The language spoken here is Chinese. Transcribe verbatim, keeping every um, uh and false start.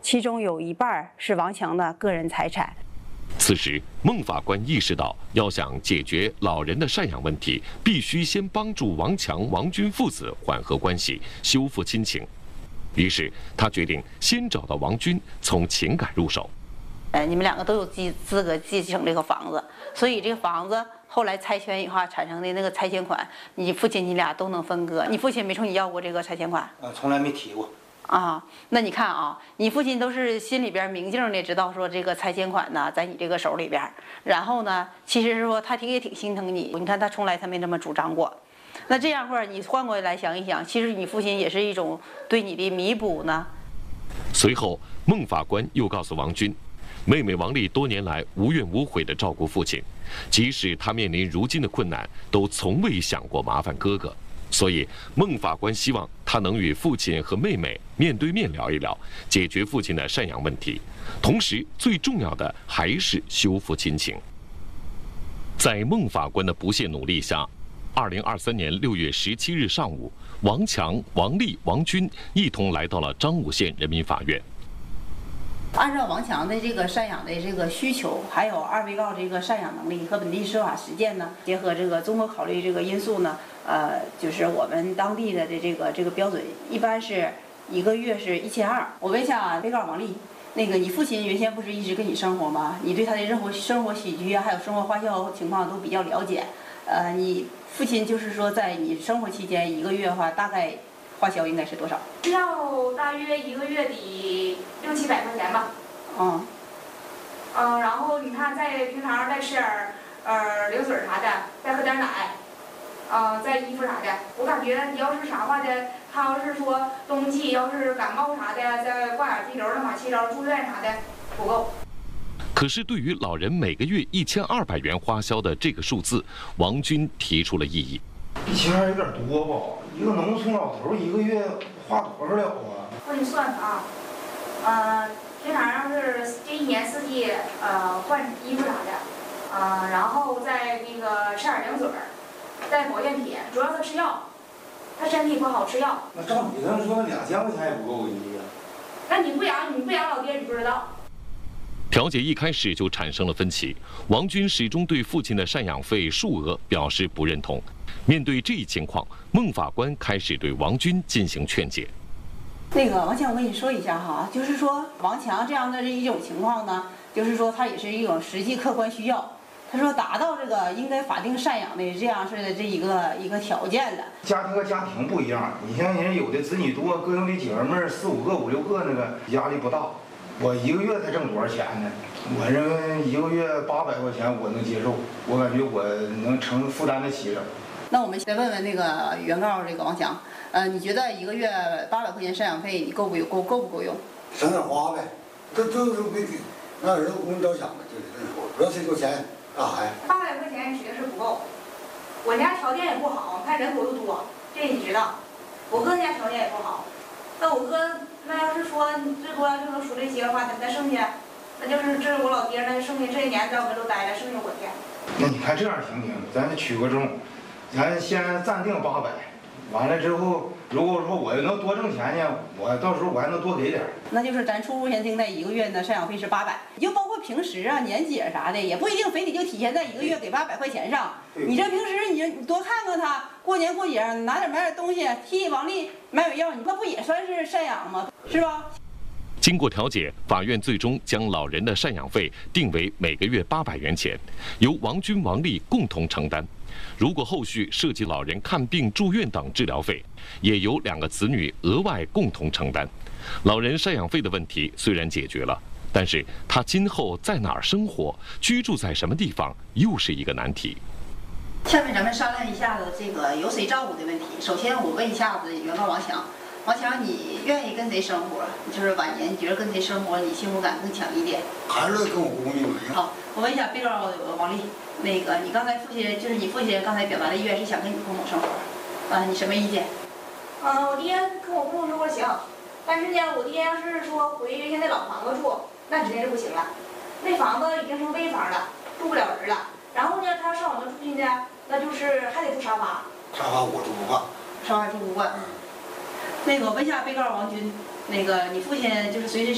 其中有一半是王强的个人财产。 此时，孟法官意识到，要想解决老人的赡养问题，必须先帮助王强、王军父子缓和关系，修复亲情。于是，他决定先找到王军，从情感入手。 呃，你们两个都有继资格继承这个房子，所以这个房子后来拆迁以后产生的那个拆迁款，你父亲你俩都能分割。你父亲没冲你要过这个拆迁款？ 啊，从来没提过。 啊，那你看啊，你父亲都是心里边明镜的知道说这个拆迁款呢在你这个手里边，然后呢，其实说他挺也挺心疼你，你看他从来他没这么主张过。那这样会儿你换过来想一想，其实你父亲也是一种对你的弥补呢。 随后，孟法官又告诉王军，妹妹王丽多年来无怨无悔地照顾父亲，即使他面临如今的困难，都从未想过麻烦哥哥。所以，孟法官希望他能与父亲和妹妹面对面聊一聊，解决父亲的赡养问题。同时，最重要的还是修复亲情。在孟法官的不懈努力下，二零二三年六月十七日上午，王强、王丽、王军一同来到了彰武县人民法院。 按照王强的这个赡养的这个需求，还有二被告这个赡养能力和本地司法实践呢，结合这个综合考虑这个因素呢，呃，就是我们当地的这这个这个标准，一般是一个月是一千二。我问一下啊，被告王丽，那个你父亲原先不是一直跟你生活吗？你对他的生活生活起居啊，还有生活花销情况都比较了解。呃，你父亲就是说在你生活期间一个月的话，大概花销应该是多少？ 吃药大约一个月得六七百块钱吧。 嗯。 嗯，然后你看，在平常再吃点儿呃零水啥的，再喝点奶，呃，再衣服啥的。我感觉你要是啥话的，他要是说冬季要是感冒啥的，再挂点滴流、乱码七糟住院啥的，不够。 可是，对于老人每个月一千二百元花销的这个数字，王军提出了异议。 一千二有点多吧？一个农村老头一个月花多少了啊？ 我给你算算啊，呃，平常要是这一年四季呃换衣服啥的，呃，然后再那个吃点零嘴儿，再保健品，主要他吃药，他身体不好吃药。 那照你这么说，两千块钱也不够一个月。 那你不养你不养老爹，你不知道。 调解一开始就产生了分歧，王军始终对父亲的赡养费数额表示不认同。面对这一情况，孟法官开始对王军进行劝解。 那个王强，我跟你说一下哈，就是说王强这样的这一种情况呢，就是说他也是一种实际客观需要。他说达到这个应该法定赡养的这样式的这一个一个条件了。 家庭和家庭不一样，你像人有的子女多，哥兄弟姐妹四五个、五六个，那个压力不大。我一个月才挣多少钱呢？我认为一个月八百块钱我能接受，我感觉我能承负担得起了。 那我们再问问那个原告这个王强，呃，你觉得一个月八百块钱赡养费你够不够够不够用？ 省点花呗，这这是为让儿子为着想的，就是这说，不要这多钱干啥呀？ 八百块钱指定是不够，我家条件也不好，看人口又多，这你知道。我哥家条件也不好，那我哥那要是说最多就能数这些的话，那剩下，那就是这是我老爹，那剩下这一年在我们都待着，剩下我爹。 那你看这样行不行？咱取个中，咱先暂定八百，完了之后，如果说我能多挣钱呢，我到时候我还能多给点。 那就是咱初步先定在一个月的赡养费是八百，你就包括平时啊、年节啥的，也不一定非得就体现在一个月给八百块钱上。你这平时你你多看看他，过年过节拿点买点东西，替王丽买买药，你那不也算是赡养吗？是吧？ 经过调解，法院最终将老人的赡养费定为每个月八百元钱，由王军、王丽共同承担。如果后续涉及老人看病、住院等治疗费，也由两个子女额外共同承担。老人赡养费的问题虽然解决了，但是他今后在哪儿生活、居住在什么地方，又是一个难题。 下面咱们商量一下子这个由谁照顾的问题。首先，我问一下子原告王强。王强，你愿意跟谁生活？就是晚年，你觉得跟谁生活你幸福感更强一点？ 还是跟我姑姑一模一样。 好，我问一下被告王丽，那个你刚才父亲就是你父亲刚才表达的意愿是想跟你父母生活，啊，你什么意见？ 嗯，我爹跟我父母生活行，但是呢，我爹要是说回原先的老房子住，那肯定是不行了。那房子已经成危房了，住不了人了。然后呢，他上我们住进去，那就是还得住沙发。 沙发我住不惯。 沙发住不惯。那个问一下被告王军，那个你父亲就是随时。